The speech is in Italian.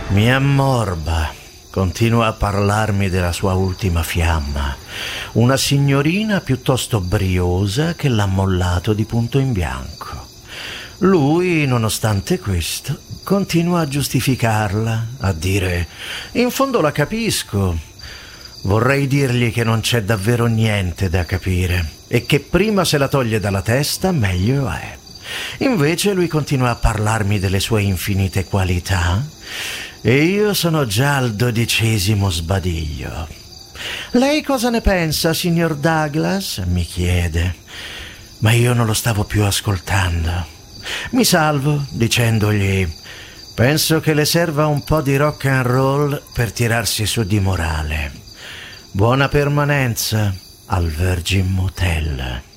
Mi ammorba. Continua a parlarmi della sua ultima fiamma, una signorina piuttosto briosa che l'ha mollato di punto in bianco. Lui, nonostante questo, continua a giustificarla, a dire: in fondo la capisco. Vorrei dirgli che non c'è davvero niente da capire e che prima se la toglie dalla testa meglio è. Invece lui continua a parlarmi delle sue infinite qualità e io sono già al 12° sbadiglio. Lei cosa ne pensa, signor Douglas? Mi chiede. Ma io non lo stavo più ascoltando. Mi salvo dicendogli: penso che le serva un po' di rock and roll per tirarsi su di morale. Buona permanenza al Virgin Motel.